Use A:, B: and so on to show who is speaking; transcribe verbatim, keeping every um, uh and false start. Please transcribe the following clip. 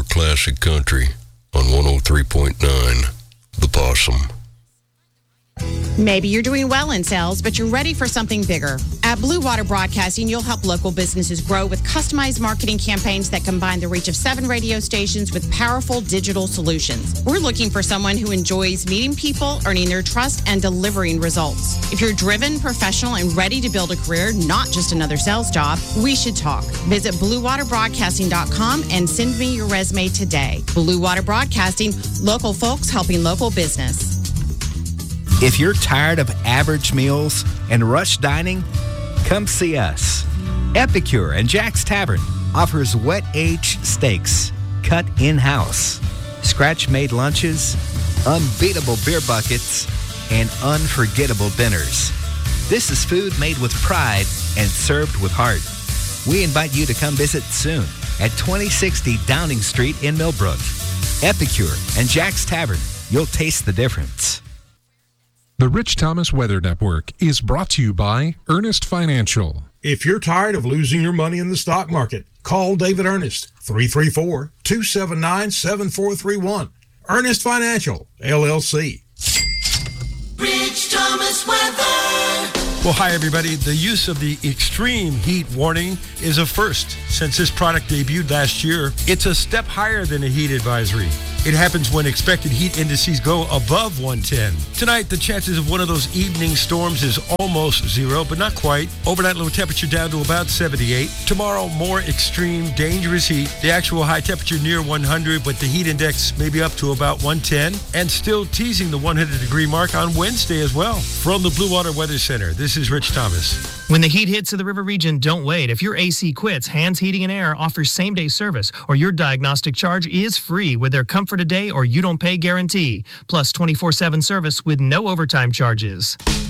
A: classic country on one oh three point nine, The Possum.
B: Maybe you're doing well in sales, but you're ready for something bigger. At Blue Water Broadcasting, you'll help local businesses grow with customized marketing campaigns that combine the reach of seven radio stations with powerful digital solutions. We're looking for someone who enjoys meeting people, earning their trust, and delivering results. If you're driven, professional, and ready to build a career, not just another sales job, we should talk. Visit blue water broadcasting dot com and send me your resume today. Blue Water Broadcasting, local folks helping local business.
C: If you're tired of average meals and rush dining, come see us. Epicure and Jack's Tavern offers wet-aged steaks cut in-house, scratch-made lunches, unbeatable beer buckets, and unforgettable dinners. This is food made with pride and served with heart. We invite you to come visit soon at twenty sixty Downing Street in Millbrook. Epicure and Jack's Tavern. You'll taste the difference.
D: The Rich Thomas Weather Network is brought to you by Ernest Financial.
E: If you're tired of losing your money in the stock market, call David Ernest, three three four, two seven nine, seven four three one. Ernest Financial, L L C.
F: Rich Thomas Weather.
G: Well, hi, everybody. The use of the extreme heat warning is a first since this product debuted last year. It's a step higher than a heat advisory. It happens when expected heat indices go above one ten. Tonight, the chances of one of those evening storms is almost zero, but not quite. Overnight low temperature down to about seventy-eight. Tomorrow, more extreme, dangerous heat. The actual high temperature near one hundred, but the heat index may be up to about one ten. And still teasing the one hundred degree mark on Wednesday as well. From the Blue Water Weather Center, this is Rich Thomas.
H: When the heat hits to the river region, don't wait. If your A C quits, Hands Heating and Air offers same-day service, or your diagnostic charge is free with their Comfort a Day or You Don't Pay guarantee, plus twenty-four seven service with no overtime charges.